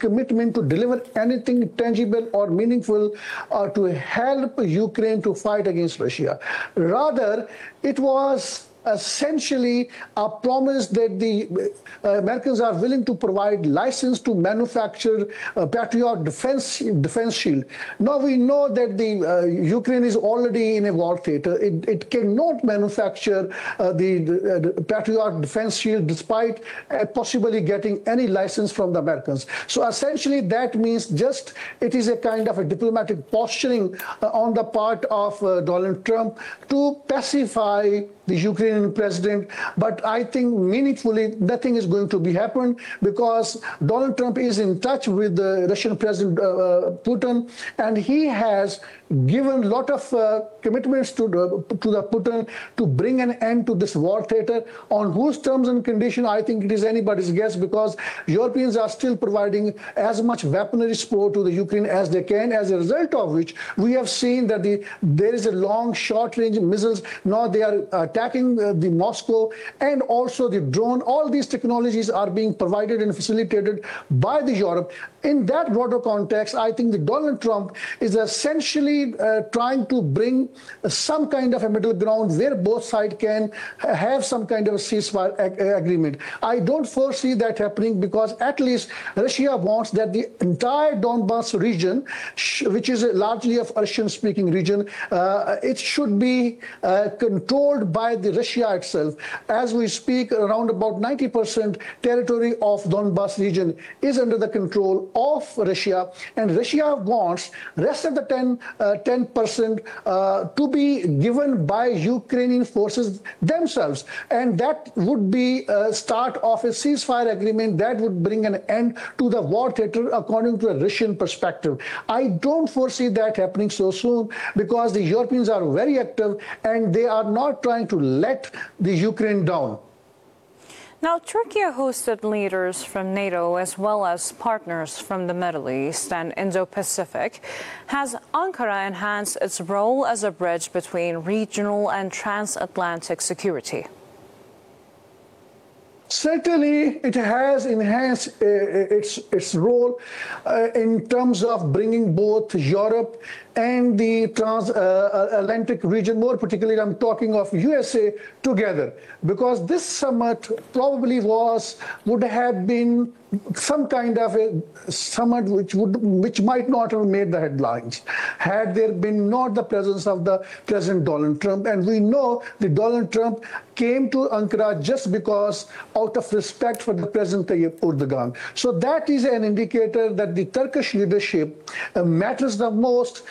commitment to deliver anything tangible or meaningful to help Ukraine to fight against Russia. Rather, it was essentially a promise that the Americans are willing to provide license to manufacture Patriot defense shield. Now we know that the Ukraine is already in a war theater. It cannot manufacture the Patriot defense shield despite possibly getting any license from the Americans. So essentially that means just it is a kind of a diplomatic posturing on the part of Donald Trump to pacify the Ukrainian president, but I think meaningfully nothing is going to be happened because Donald Trump is in touch with the Russian President Putin, and he has given a lot of commitments to the Putin to bring an end to this war theater. On whose terms and condition, I think it is anybody's guess, because Europeans are still providing as much weaponry support to the Ukraine as they can, as a result of which we have seen that there is a long short-range missiles. Now they are attacking the Moscow, and also the drone. All these technologies are being provided and facilitated by the Europe. In that broader context, I think that Donald Trump is essentially trying to bring some kind of a middle ground where both sides can have some kind of a ceasefire agreement. I don't foresee that happening because at least Russia wants that the entire Donbas region, which is largely a Russian-speaking region, it should be controlled by the Russia itself. As we speak, around about 90% territory of Donbas region is under the control of Russia, and Russia wants rest of the 10% to be given by Ukrainian forces themselves, and that would be a start of a ceasefire agreement that would bring an end to the war theater according to a Russian perspective. I don't foresee that happening so soon because the Europeans are very active and they are not trying to let the Ukraine down. Now, Turkey hosted leaders from NATO as well as partners from the Middle East and Indo-Pacific. Has Ankara enhanced its role as a bridge between regional and transatlantic security? Certainly, it has enhanced its role in terms of bringing both Europe and the transatlantic region, more particularly I'm talking of USA, together, because this summit probably would have been some kind of a summit which might not have made the headlines had there been not the presence of the President Donald Trump. And we know that Donald Trump came to Ankara just because out of respect for the President Tayyip Erdogan. So that is an indicator that the Turkish leadership matters the most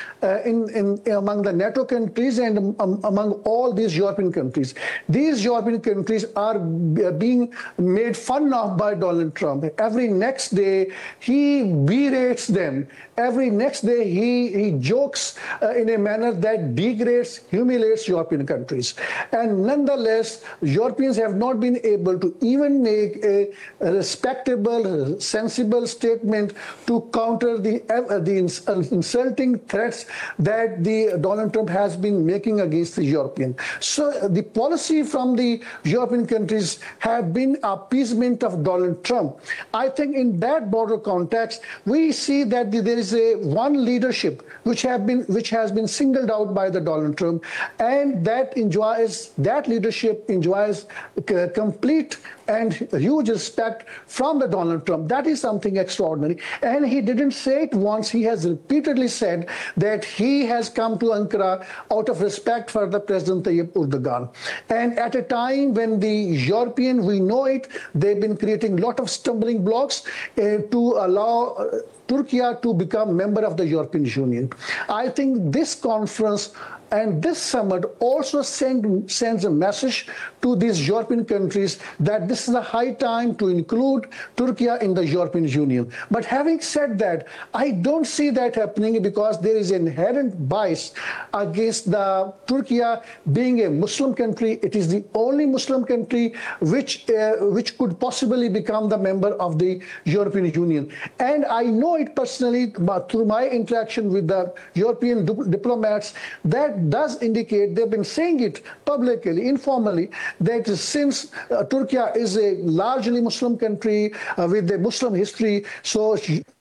among the NATO countries and among all these European countries. These European countries are being made fun of by Donald Trump. Every next day, he berates them. Every next day, he jokes in a manner that degrades, humiliates European countries. And nonetheless, Europeans have not been able to even make a respectable, sensible statement to counter the insulting threats that the Donald Trump has been making against the European. So the policy from the European countries have been appeasement of Donald Trump. I think in that broader context, we see that there is one leadership which has been singled out by the Donald Trump, and that leadership enjoys complete and huge respect from the Donald Trump. That is something extraordinary. And he didn't say it once. He has repeatedly said that he has come to Ankara out of respect for the President Tayyip Erdogan. And at a time when the European, we know it, they've been creating a lot of stumbling blocks to allow Turkey to become member of the European Union. I think this conference and this summit also sends a message to these European countries that this is a high time to include Turkey in the European Union. But having said that, I don't see that happening because there is an inherent bias against the Turkey being a Muslim country. It is the only Muslim country which could possibly become the member of the European Union. And I know it personally, but through my interaction with the European diplomats, that does indicate, they've been saying it publicly, informally, that since Turkey is a largely Muslim country with a Muslim history, so